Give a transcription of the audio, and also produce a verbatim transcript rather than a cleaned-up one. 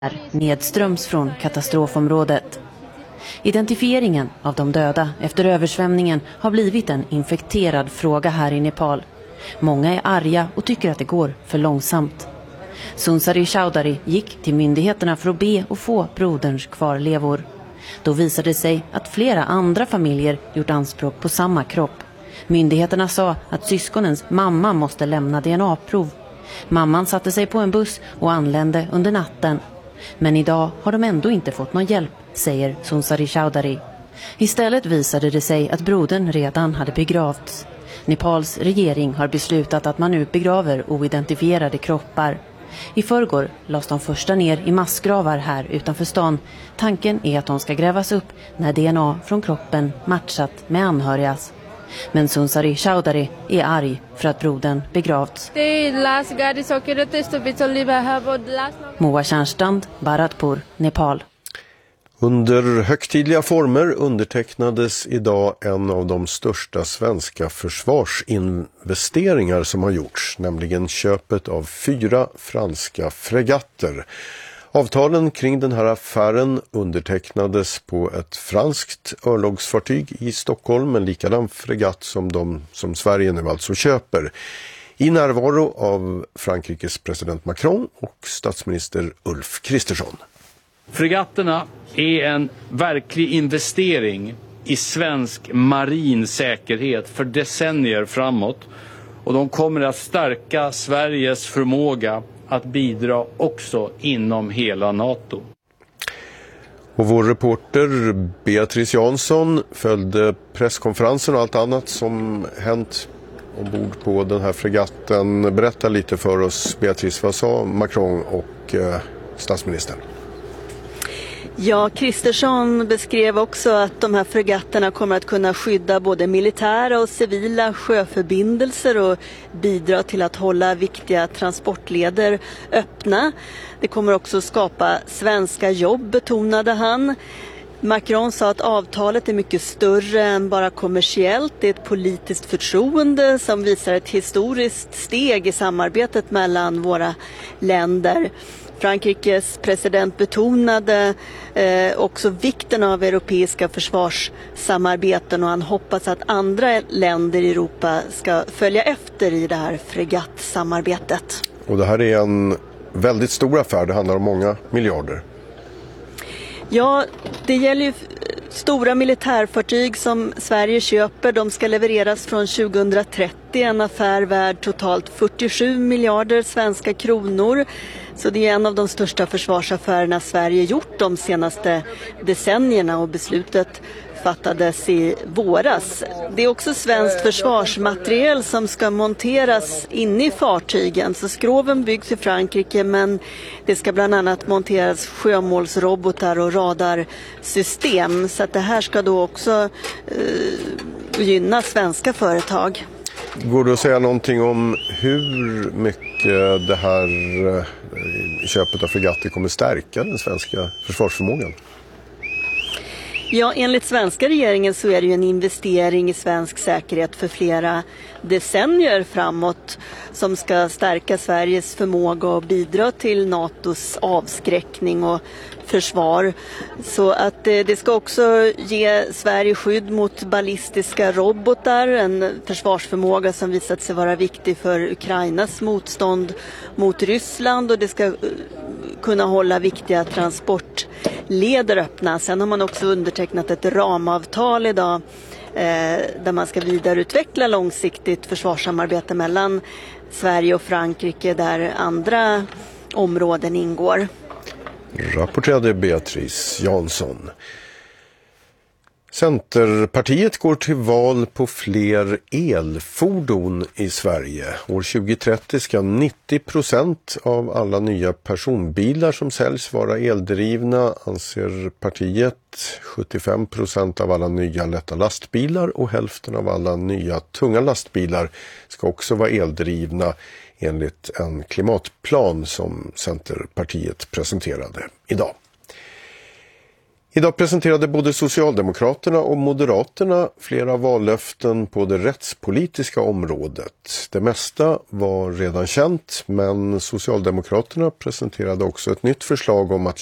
nedströms från katastrofområdet. Identifieringen av de döda efter översvämningen har blivit en infekterad fråga här i Nepal. Många är arga och tycker att det går för långsamt. Sunsari Chowdhury gick till myndigheterna för att be och få broderns kvarlevor. Då visade det sig att flera andra familjer gjort anspråk på samma kropp. Myndigheterna sa att syskonens mamma måste lämna D N A-prov. Mamman satte sig på en buss och anlände under natten. Men idag har de ändå inte fått någon hjälp, säger Sunsari Chowdhury. Istället visade det sig att brodern redan hade begravts. Nepals regering har beslutat att man nu begraver oidentifierade kroppar. I förrgår lades de första ner i massgravar här utanför stan. Tanken är att de ska grävas upp när D N A från kroppen matchat med anhörigas. Men Sunsari Chowdhury är arg för att brodern begravts. Moa Tjärnstrand, Bharatpur, Nepal. Under högtidliga former undertecknades idag en av de största svenska försvarsinvesteringar som har gjorts, nämligen köpet av fyra franska fregatter. Avtalen kring den här affären undertecknades på ett franskt örlogsfartyg i Stockholm, en likadan fregatt som de som Sverige nu alltså köper, i närvaro av Frankrikes president Macron och statsminister Ulf Kristersson. Fregatterna är en verklig investering i svensk marin säkerhet för decennier framåt, och de kommer att stärka Sveriges förmåga att bidra också inom hela NATO. Och vår reporter Beatrice Jansson följde presskonferensen och allt annat som hänt ombord på den här fregatten. Berätta lite för oss, Beatrice, vad sa Macron och eh, statsministern? Ja, Kristersson beskrev också att de här fregatterna kommer att kunna skydda både militära och civila sjöförbindelser och bidra till att hålla viktiga transportleder öppna. Det kommer också skapa svenska jobb, betonade han. Macron sa att avtalet är mycket större än bara kommersiellt. Det är ett politiskt förtroende som visar ett historiskt steg i samarbetet mellan våra länder. Frankrikes president betonade eh, också vikten av europeiska försvarssamarbeten, och han hoppas att andra länder i Europa ska följa efter i det här fregattsamarbetet. Och det här är en väldigt stor affär, det handlar om många miljarder. Ja, det gäller ju stora militärfartyg som Sverige köper. De ska levereras från tjugohundratrettio, en affär värd totalt fyrtiosju miljarder svenska kronor. Så det är en av de största försvarsaffärerna Sverige gjort de senaste decennierna, och beslutet fattades i våras. Det är också svensk försvarsmateriel som ska monteras inne i fartygen. Så skroven byggs i Frankrike, men det ska bland annat monteras sjömålsrobotar och radarsystem. Så att det här ska då också eh, gynna svenska företag. Går det att säga någonting om hur mycket det här eh, köpet av fregatter kommer stärka den svenska försvarsförmågan? Ja, enligt svenska regeringen så är det ju en investering i svensk säkerhet för flera decennier framåt som ska stärka Sveriges förmåga och bidra till NATOs avskräckning och försvar. Så att det ska också ge Sverige skydd mot ballistiska robotar, en försvarsförmåga som visat sig vara viktig för Ukrainas motstånd mot Ryssland, och det ska kunna hålla viktiga transportleder öppna. Sen har man också undertecknat ett ramavtal idag eh, där man ska vidareutveckla långsiktigt försvarssamarbete mellan Sverige och Frankrike, där andra områden ingår. Rapporterade Beatrice Jansson. Centerpartiet går till val på fler elfordon i Sverige. År tjugohundratrettio ska nittio procent av alla nya personbilar som säljs vara eldrivna, anser partiet. sjuttiofem procent av alla nya lätta lastbilar och hälften av alla nya tunga lastbilar ska också vara eldrivna, enligt en klimatplan som Centerpartiet presenterade idag. Idag presenterade både Socialdemokraterna och Moderaterna flera vallöften på det rättspolitiska området. Det mesta var redan känt, men Socialdemokraterna presenterade också ett nytt förslag om att